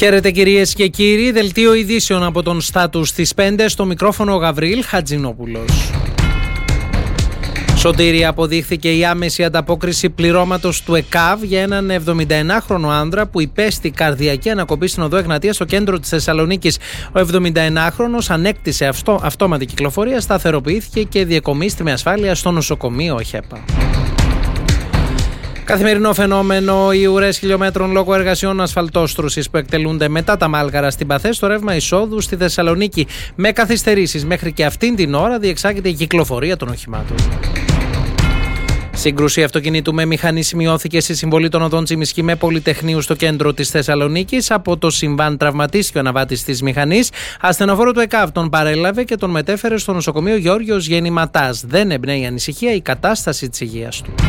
Χαίρετε κυρίες και κύριοι, δελτίο ειδήσεων από τον Στάτους της 5, στο μικρόφωνο ο Γαβριήλ Χατζηνόπουλος. Σωτήρη, αποδείχθηκε η άμεση ανταπόκριση πληρώματος του ΕΚΑΒ για έναν 79χρονο άνδρα που υπέστη καρδιακή ανακοπή στην οδό Εγνατίας στο κέντρο της Θεσσαλονίκης. Ο 79χρονος ανέκτησε αυτόματη κυκλοφορία, σταθεροποιήθηκε και διεκομίστηκε με ασφάλεια στο νοσοκομείο ΧΕΠΑ. Καθημερινό φαινόμενο, οι ουρές χιλιόμετρων λόγω εργασιών ασφαλτόστρωσης που εκτελούνται μετά τα Μάλγαρα στην Παθέ στο ρεύμα εισόδου στη Θεσσαλονίκη. Με καθυστερήσεις μέχρι και αυτήν την ώρα διεξάγεται η κυκλοφορία των οχημάτων. Σύγκρουση αυτοκινήτου με μηχανή σημειώθηκε στη συμβολή των οδών Τσιμισκή με Πολυτεχνείου στο κέντρο της Θεσσαλονίκης. Από το συμβάν τραυματίστηκε ο αναβάτης της μηχανής. Ασθενοφόρο του ΕΚΑΒ τον παρέλαβε και τον μετέφερε στο νοσοκομείο Γεώργιος Γεννηματάς. Δεν εμπνέει ανησυχία η κατάσταση της υγείας του.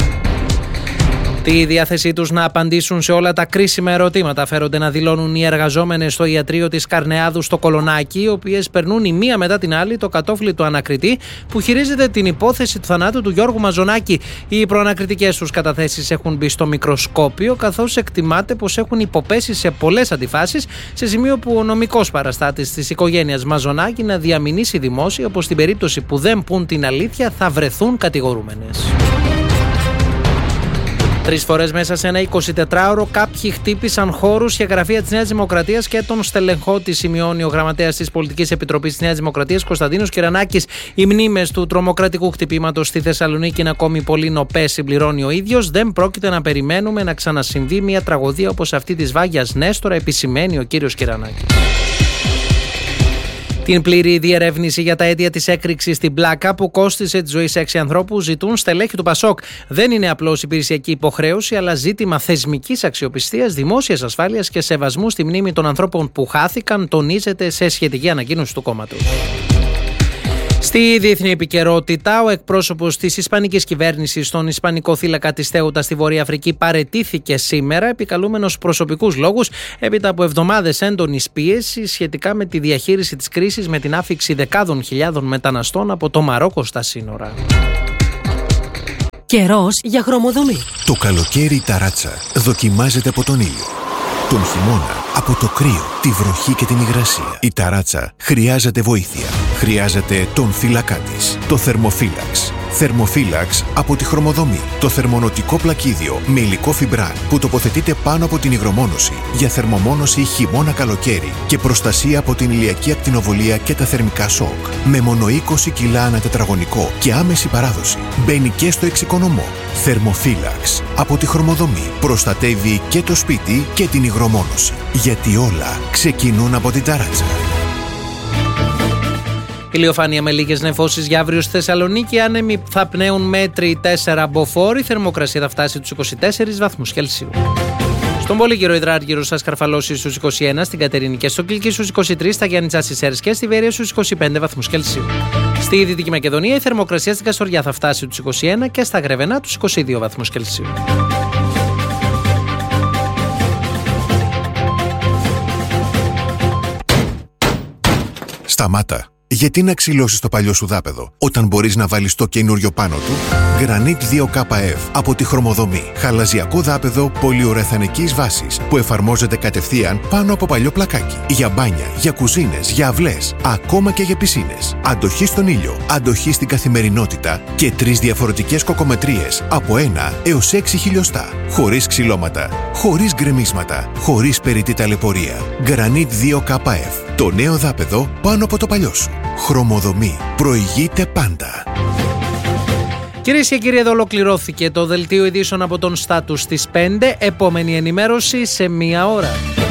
Τη διάθεσή τους να απαντήσουν σε όλα τα κρίσιμα ερωτήματα φέρονται να δηλώνουν οι εργαζόμενες στο ιατρείο της Καρνεάδου στο Κολονάκι, οι οποίες περνούν η μία μετά την άλλη το κατόφλι του ανακριτή που χειρίζεται την υπόθεση του θανάτου του Γιώργου Μαζονάκη. Οι προανακριτικές τους καταθέσεις έχουν μπει στο μικροσκόπιο, καθώς εκτιμάται πως έχουν υποπέσει σε πολλές αντιφάσεις, σε σημείο που ο νομικός παραστάτης της οικογένειας Μαζονάκη να διαμηνήσει δημόσια πως στην περίπτωση που δεν πουν την αλήθεια θα βρεθούν κατηγορούμενες. 3 φορές μέσα σε ένα 24ωρο κάποιοι χτύπησαν χώρους και γραφεία της Νέας Δημοκρατίας και τον στελεχώτη, σημειώνει ο γραμματέας της Πολιτικής Επιτροπής της Νέας Δημοκρατίας Κωνσταντίνος Κυρανάκης. Οι μνήμες του τρομοκρατικού χτυπήματος στη Θεσσαλονίκη είναι ακόμη πολύ νοπές, συμπληρώνει ο ίδιος. Δεν πρόκειται να περιμένουμε να ξανασυμβεί μια τραγωδία όπως αυτή της Βάγιας Νέστορα, επισημαίνει ο κύριος Κυρανάκης. Την πλήρη διερεύνηση για τα αίτια της έκρηξης στην Πλάκα που κόστισε τη ζωή σε 6 ανθρώπους ζητούν στελέχη του ΠΑΣΟΚ. Δεν είναι απλώς υπηρεσιακή υποχρέωση, αλλά ζήτημα θεσμικής αξιοπιστίας, δημόσιας ασφάλειας και σεβασμού στη μνήμη των ανθρώπων που χάθηκαν, τονίζεται σε σχετική ανακοίνωση του κόμματος. Στη διεθνή επικαιρότητα, ο εκπρόσωπος της Ισπανικής κυβέρνησης στον Ισπανικό θύλακα της Θέουτα στη Βόρεια Αφρική παραιτήθηκε σήμερα, επικαλούμενος προσωπικούς λόγους, έπειτα από εβδομάδες έντονης πίεσης σχετικά με τη διαχείριση της κρίσης με την άφιξη δεκάδων χιλιάδων μεταναστών από το Μαρόκο στα σύνορα. Καιρός για χρωμοδομή. Το καλοκαίρι η ταράτσα δοκιμάζεται από τον ήλιο. Τον χειμώνα από το κρύο, τη βροχή και την υγρασία. Η ταράτσα χρειάζεται βοήθεια. Χρειάζεται τον θύλακά της. Το θερμοφύλαξ. Θερμοφύλαξ από τη Χρωμοδομή. Το θερμονοτικό πλακίδιο με υλικό φιμπράν που τοποθετείται πάνω από την υγρομόνωση για θερμομόνωση χειμώνα-καλοκαίρι και προστασία από την ηλιακή ακτινοβολία και τα θερμικά σοκ. Με μόνο 20 κιλά ανά τετραγωνικό και άμεση παράδοση. Μπαίνει και στο εξοικονομώ. Θερμοφύλαξ από τη Χρωμοδομή. Προστατεύει και το σπίτι και την υγρομόνωση. Γιατί όλα ξεκινούν από την ταράτσα. Ηλιοφάνεια με λίγες νεφώσεις για αύριο στη Θεσσαλονίκη. Άνεμοι θα πνέουν μέτρη 4 μποφόρ. Η θερμοκρασία θα φτάσει τους 24 βαθμούς Κελσίου. Στον Πολύκυρο Υδράργυρο θα σκαρφαλώσει στους 21, στην Κατερίνη και στο Κίλκι στους 23, στα Γιάννητσά στις Σέρες και στη Βέρεια στους 25 βαθμούς Κελσίου. Στη Δυτική Μακεδονία η θερμοκρασία στην Καστοριά θα φτάσει τους 21 και στα Γρεβενά τους 22 βαθμούς Κελσίου. Σταμάτα. Γιατί να ξυλώσεις το παλιό σου δάπεδο όταν μπορείς να βάλεις το καινούριο πάνω του? Granit 2KF από τη Χρωμοδομή. Χαλαζιακό δάπεδο πολυουρεθανικής βάσης που εφαρμόζεται κατευθείαν πάνω από παλιό πλακάκι. Για μπάνια, για κουζίνες, για αυλές, ακόμα και για πισίνες. Αντοχή στον ήλιο, αντοχή στην καθημερινότητα και 3 διαφορετικές κοκομετρίες από 1 έως 6 χιλιοστά. Χωρίς ξυλώματα, χωρίς γκρεμίσματα, χωρίς περιττή ταλαιπωρία. Granit 2KF. Το νέο δάπεδο πάνω από το παλιό σου. Χρωμοδομή. Προηγείται πάντα. Κυρίες και κύριοι, εδώ ολοκληρώθηκε το δελτίο ειδήσεων από τον Στάτους της 5. Επόμενη ενημέρωση σε 1 ώρα.